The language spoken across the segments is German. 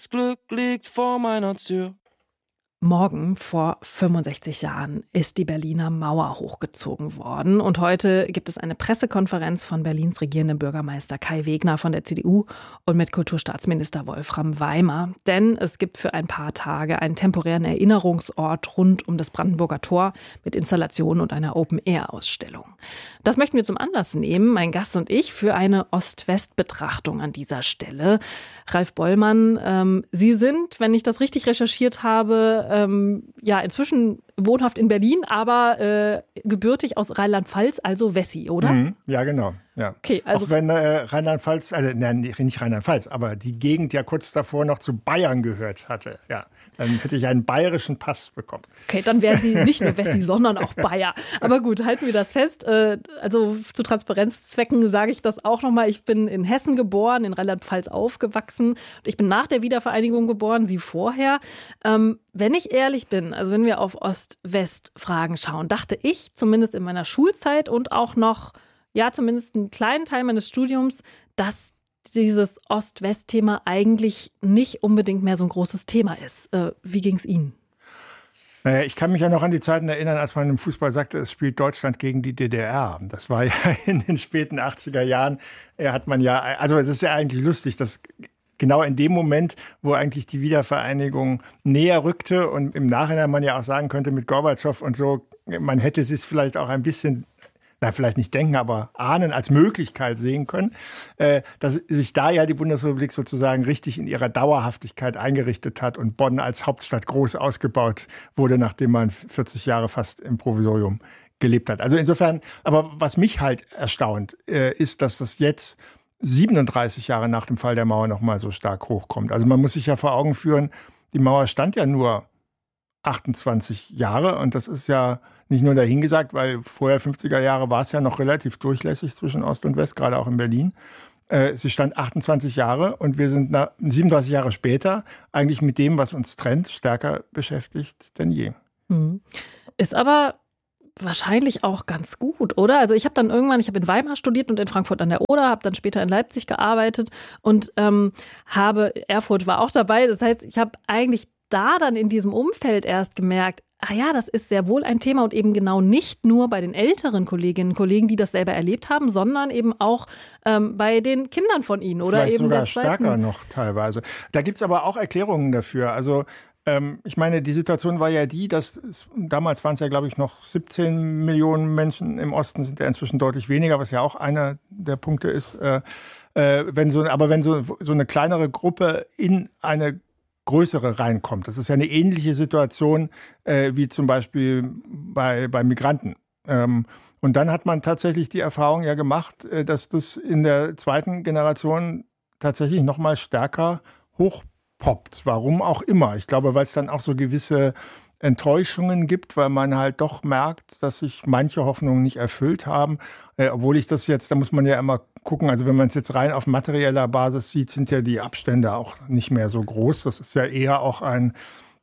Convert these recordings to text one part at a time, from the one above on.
Das Glück liegt vor meiner Tür. Morgen vor 65 Jahren ist die Berliner Mauer hochgezogen worden. Und heute gibt es eine Pressekonferenz von Berlins regierendem Bürgermeister Kai Wegner von der CDU und mit Kulturstaatsminister Wolfram Weimer. Denn es gibt für ein paar Tage einen temporären Erinnerungsort rund um das Brandenburger Tor mit Installationen und einer Open-Air-Ausstellung. Das möchten wir zum Anlass nehmen, mein Gast und ich, für eine Ost-West-Betrachtung an dieser Stelle. Ralf Bollmann, Sie sind, wenn ich das richtig recherchiert habe, inzwischen wohnhaft in Berlin, aber gebürtig aus Rheinland-Pfalz, also Wessi, oder? Ja, genau. Ja. Okay, also auch wenn Rheinland-Pfalz, nicht Rheinland-Pfalz, aber die Gegend ja kurz davor noch zu Bayern gehört hatte. Ja, dann hätte ich einen bayerischen Pass bekommen. Okay, dann wären Sie nicht nur Wessi, sondern auch Bayer. Aber gut, halten wir das fest. Also zu Transparenzzwecken sage ich das auch nochmal. Ich bin in Hessen geboren, in Rheinland-Pfalz aufgewachsen. Ich bin nach der Wiedervereinigung geboren, Sie vorher. Wenn ich ehrlich bin, also wenn wir auf Ost-West-Fragen schauen, dachte ich zumindest in meiner Schulzeit und auch noch, ja, zumindest einen kleinen Teil meines Studiums, dass dieses Ost-West-Thema eigentlich nicht unbedingt mehr so ein großes Thema ist. Wie ging es Ihnen? Naja, ich kann mich ja noch an die Zeiten erinnern, als man im Fußball sagte, es spielt Deutschland gegen die DDR. Das war ja in den späten 80er Jahren, also das ist ja eigentlich lustig, dass genau in dem Moment, wo eigentlich die Wiedervereinigung näher rückte und im Nachhinein man ja auch sagen könnte mit Gorbatschow und so, man hätte es vielleicht auch ein bisschen, vielleicht nicht denken, aber ahnen, als Möglichkeit sehen können, dass sich da ja die Bundesrepublik sozusagen richtig in ihrer Dauerhaftigkeit eingerichtet hat und Bonn als Hauptstadt groß ausgebaut wurde, nachdem man 40 Jahre fast im Provisorium gelebt hat. Also insofern, aber was mich halt erstaunt, ist, dass das jetzt 37 Jahre nach dem Fall der Mauer nochmal so stark hochkommt. Also man muss sich ja vor Augen führen, die Mauer stand ja nur 28 Jahre und das ist ja nicht nur dahingesagt, weil vorher 50er Jahre war es ja noch relativ durchlässig zwischen Ost und West, gerade auch in Berlin. Sie stand 28 Jahre und wir sind 37 Jahre später eigentlich mit dem, was uns trennt, stärker beschäftigt denn je. Ist aber wahrscheinlich auch ganz gut, oder? Also ich habe in Weimar studiert und in Frankfurt an der Oder, habe dann später in Leipzig gearbeitet und Erfurt war auch dabei. Das heißt, ich habe eigentlich da dann in diesem Umfeld erst gemerkt, das ist sehr wohl ein Thema und eben genau nicht nur bei den älteren Kolleginnen und Kollegen, die das selber erlebt haben, sondern eben auch bei den Kindern von ihnen. Oder vielleicht eben sogar stärker noch teilweise. Da gibt's aber auch Erklärungen dafür. Also ich meine, die Situation war ja die, dass damals waren es ja, glaube ich, noch 17 Millionen Menschen im Osten, sind ja inzwischen deutlich weniger, was ja auch einer der Punkte ist. Wenn so eine kleinere Gruppe in eine größere reinkommt. Das ist ja eine ähnliche Situation wie zum Beispiel bei Migranten. Und dann hat man tatsächlich die Erfahrung ja gemacht, dass das in der zweiten Generation tatsächlich noch mal stärker hochpoppt. Warum auch immer. Ich glaube, weil es dann auch so gewisse Enttäuschungen gibt, weil man halt doch merkt, dass sich manche Hoffnungen nicht erfüllt haben. Obwohl ich das jetzt, da muss man ja immer gucken, also wenn man es jetzt rein auf materieller Basis sieht, sind ja die Abstände auch nicht mehr so groß. Das ist ja eher auch ein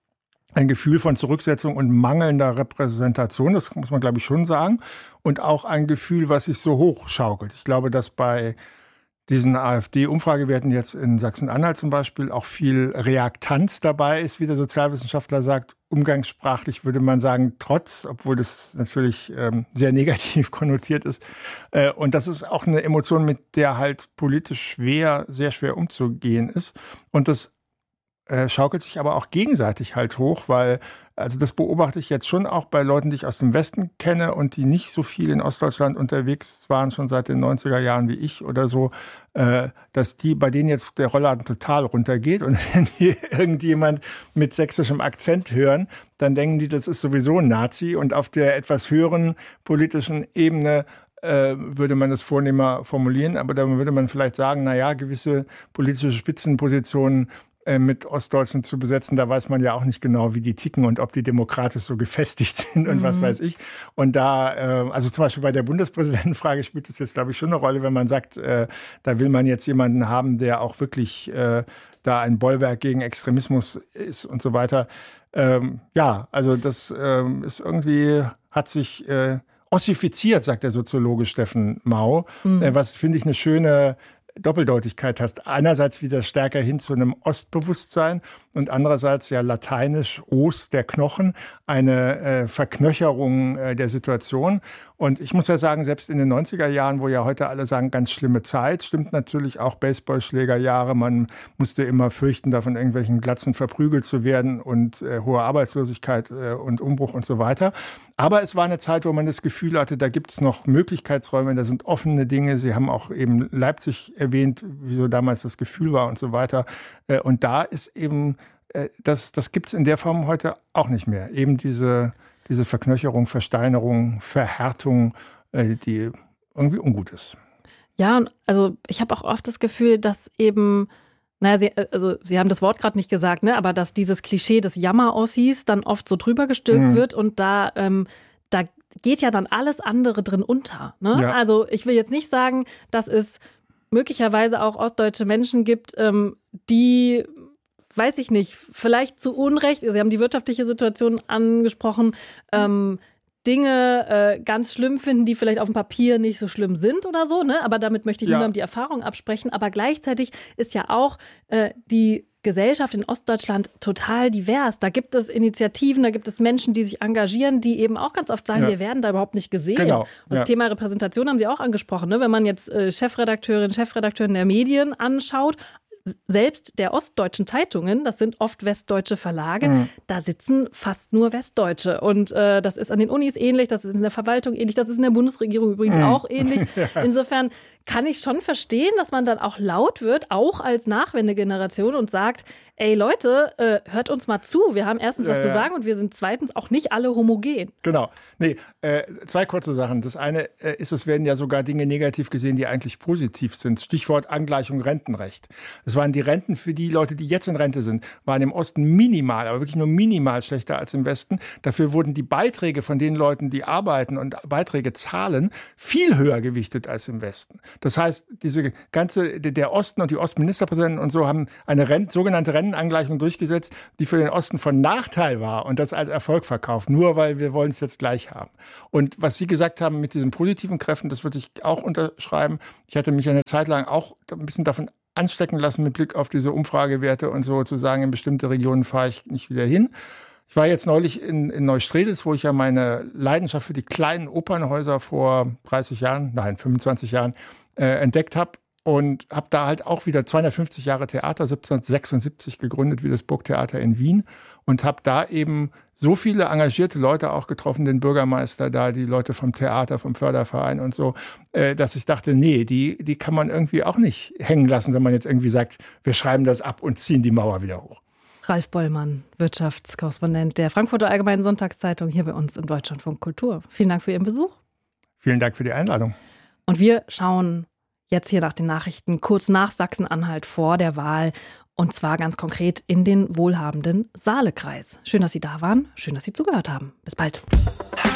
Gefühl von Zurücksetzung und mangelnder Repräsentation, das muss man, glaube ich, schon sagen. Und auch ein Gefühl, was sich so hochschaukelt. Ich glaube, dass bei diesen AfD-Umfragewerten jetzt in Sachsen-Anhalt zum Beispiel auch viel Reaktanz dabei ist, wie der Sozialwissenschaftler sagt. Umgangssprachlich würde man sagen, Trotz, obwohl das natürlich sehr negativ konnotiert ist. Und das ist auch eine Emotion, mit der halt politisch sehr schwer umzugehen ist. Und das schaukelt sich aber auch gegenseitig halt hoch, weil, also das beobachte ich jetzt schon auch bei Leuten, die ich aus dem Westen kenne und die nicht so viel in Ostdeutschland unterwegs waren, schon seit den 90er Jahren wie ich oder so, dass bei denen jetzt der Rollladen total runtergeht und wenn die irgendjemand mit sächsischem Akzent hören, dann denken die, das ist sowieso ein Nazi und auf der etwas höheren politischen Ebene würde man das vornehmer formulieren, aber dann würde man vielleicht sagen, gewisse politische Spitzenpositionen mit Ostdeutschen zu besetzen, da weiß man ja auch nicht genau, wie die ticken und ob die demokratisch so gefestigt sind und was weiß ich. Und da, also zum Beispiel bei der Bundespräsidentenfrage spielt es jetzt, glaube ich, schon eine Rolle, wenn man sagt, da will man jetzt jemanden haben, der auch wirklich da ein Bollwerk gegen Extremismus ist und so weiter. Also das ist irgendwie, hat sich ossifiziert, sagt der Soziologe Steffen Mau, was finde ich eine schöne Doppeldeutigkeit hast. Einerseits wieder stärker hin zu einem Ostbewusstsein und andererseits ja lateinisch Os, der Knochen, eine Verknöcherung der Situation. Und ich muss ja sagen, selbst in den 90er Jahren, wo ja heute alle sagen, ganz schlimme Zeit, stimmt natürlich auch Baseballschlägerjahre. Man musste immer fürchten, da von irgendwelchen Glatzen verprügelt zu werden und hohe Arbeitslosigkeit und Umbruch und so weiter. Aber es war eine Zeit, wo man das Gefühl hatte, da gibt es noch Möglichkeitsräume, da sind offene Dinge. Sie haben auch eben Leipzig erwähnt, wieso damals das Gefühl war und so weiter. Und da ist eben, das gibt es in der Form heute auch nicht mehr. Eben diese Verknöcherung, Versteinerung, Verhärtung, die irgendwie ungut ist. Ja, also ich habe auch oft das Gefühl, dass eben, Sie haben das Wort gerade nicht gesagt, ne, aber dass dieses Klischee des Jammer-Ossis dann oft so drüber gestülpt wird und da geht ja dann alles andere drin unter. Ne? Ja. Also ich will jetzt nicht sagen, dass es möglicherweise auch ostdeutsche Menschen gibt, die, weiß ich nicht, vielleicht zu Unrecht, Sie haben die wirtschaftliche Situation angesprochen, Dinge ganz schlimm finden, die vielleicht auf dem Papier nicht so schlimm sind oder so, ne? Aber damit möchte ich niemandem die Erfahrung absprechen. Aber gleichzeitig ist ja auch die Gesellschaft in Ostdeutschland total divers. Da gibt es Initiativen, da gibt es Menschen, die sich engagieren, die eben auch ganz oft sagen, wir werden da überhaupt nicht gesehen. Genau. Das Thema Repräsentation haben Sie auch angesprochen. Ne? Wenn man jetzt Chefredakteurin der Medien anschaut, selbst der ostdeutschen Zeitungen, das sind oft westdeutsche Verlage, da sitzen fast nur Westdeutsche. Und das ist an den Unis ähnlich, das ist in der Verwaltung ähnlich, das ist in der Bundesregierung übrigens auch ähnlich. Insofern kann ich schon verstehen, dass man dann auch laut wird, auch als Nachwendegeneration und sagt, ey Leute, hört uns mal zu, wir haben erstens was zu sagen und wir sind zweitens auch nicht alle homogen. Genau. Nee, zwei kurze Sachen. Das eine ist, es werden ja sogar Dinge negativ gesehen, die eigentlich positiv sind. Stichwort Angleichung Rentenrecht. Es waren die Renten für die Leute, die jetzt in Rente sind, waren im Osten minimal, aber wirklich nur minimal schlechter als im Westen. Dafür wurden die Beiträge von den Leuten, die arbeiten und Beiträge zahlen, viel höher gewichtet als im Westen. Das heißt, der Osten und die Ostministerpräsidenten und so haben eine sogenannte Rentenangleichung durchgesetzt, die für den Osten von Nachteil war und das als Erfolg verkauft, nur weil wir wollen es jetzt gleich haben. Und was Sie gesagt haben mit diesen positiven Kräften, das würde ich auch unterschreiben. Ich hatte mich eine Zeit lang auch ein bisschen davon anstecken lassen mit Blick auf diese Umfragewerte und so, zu sagen, in bestimmte Regionen fahre ich nicht wieder hin. Ich war jetzt neulich in Neustrelitz, wo ich ja meine Leidenschaft für die kleinen Opernhäuser vor 25 Jahren entdeckt habe und habe da halt auch wieder 250 Jahre Theater, 1776 gegründet, wie das Burgtheater in Wien, und habe da eben so viele engagierte Leute auch getroffen, den Bürgermeister da, die Leute vom Theater, vom Förderverein und so, dass ich dachte, nee, die kann man irgendwie auch nicht hängen lassen, wenn man jetzt irgendwie sagt, wir schreiben das ab und ziehen die Mauer wieder hoch. Ralf Bollmann, Wirtschaftskorrespondent der Frankfurter Allgemeinen Sonntagszeitung, hier bei uns im Deutschlandfunk Kultur. Vielen Dank für Ihren Besuch. Vielen Dank für die Einladung. Und wir schauen jetzt hier nach den Nachrichten kurz nach Sachsen-Anhalt vor der Wahl. Und zwar ganz konkret in den wohlhabenden Saalekreis. Schön, dass Sie da waren. Schön, dass Sie zugehört haben. Bis bald.